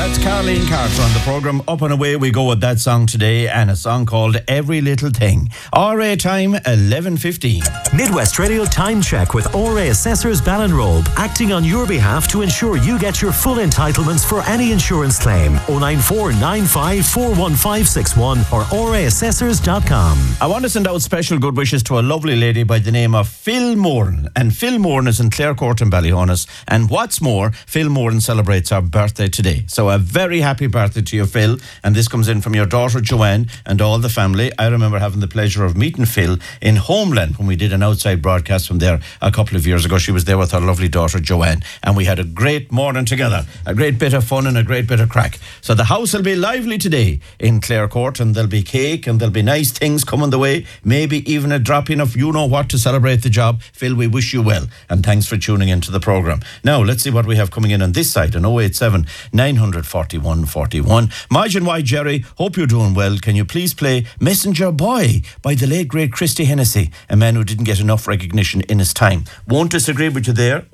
That's Caroline Carter on the programme. Up and away we go with that song today, and a song called Every Little Thing. RA time 11:15. Midwest Radio Time Check with RA Assessors Ballinrobe, acting on your behalf to ensure you get your full entitlements for any insurance claim. 094 95 41561 or raassessors.com. I want to send out special good wishes to a lovely lady by the name of Phil Moran. And Phil Moran is in Clarecourt in Ballyhonus. And what's more, Phil Moran celebrates our birthday today. So a very happy birthday to you, Phil. And this comes in from your daughter Joanne and all the family. I remember having the pleasure of meeting Phil in Homeland when we did an outside broadcast from there a couple of years ago. She was there with her lovely daughter Joanne, and we had a great morning together, a great bit of fun and a great bit of crack. So the house will be lively today in Clarecourt, and there'll be cake and there'll be nice things coming the way, maybe even a drop-in of you know what to celebrate the job. Phil, we wish you well, and thanks for tuning into the programme. Now let's see what we have coming in on this side on 087 941 41. Margin Y Jerry, hope you're doing well. Can you please play Messenger Boy by the late great Christy Hennessy, a man who didn't get enough recognition in his time. Won't disagree with you there.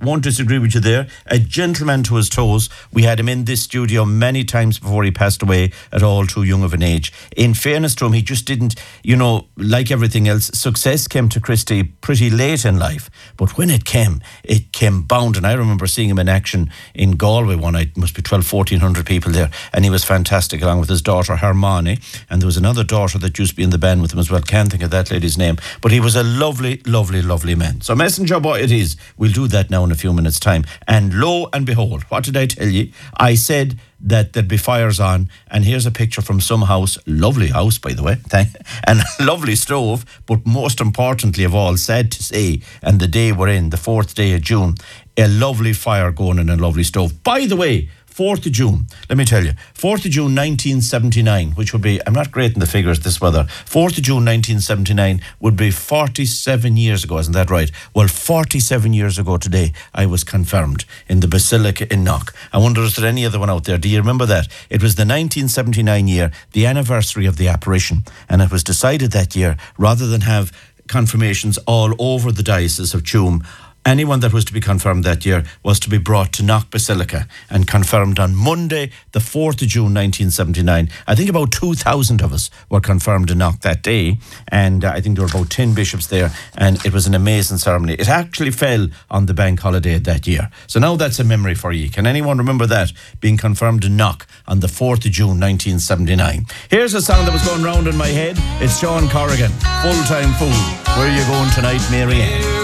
A gentleman to his toes. We had him in this studio many times before he passed away at all too young of an age. In fairness to him, he just didn't, like everything else, success came to Christy pretty late in life. But when it came bound. And I remember seeing him in action in Galway one night. Must be 1,400 people there. And he was fantastic, along with his daughter Hermione. And there was another daughter that used to be in the band with him as well. Can't think of that lady's name. But he was a lovely, lovely, lovely man. So Messenger Boy it is. We'll do that now in a few minutes' time. And lo and behold, what did I tell you? I said that there'd be fires on, and here's a picture from some house, lovely house by the way, and lovely stove, but most importantly of all, sad to say, and the day we're in, the 4th day of June, a lovely fire going in a lovely stove. By the way, 4th of June, let me tell you, 4th of June 1979, which would be, I'm not great in the figures this weather, 4th of June 1979 would be 47 years ago, isn't that right? Well, 47 years ago today, I was confirmed in the Basilica in Knock. I wonder, is there any other one out there? Do you remember that? It was the 1979 year, the anniversary of the apparition, and it was decided that year, rather than have confirmations all over the Diocese of Tuam, anyone that was to be confirmed that year was to be brought to Knock Basilica and confirmed on Monday, the 4th of June 1979. I think about 2,000 of us were confirmed in Knock that day, and I think there were about 10 bishops there, and it was an amazing ceremony. It actually fell on the bank holiday that year. So now that's a memory for you. Can anyone remember that, being confirmed in Knock on the 4th of June 1979? Here's a song that was going round in my head. It's Sean Corrigan, Full Time Fool. Where are you going tonight, Mary Ann?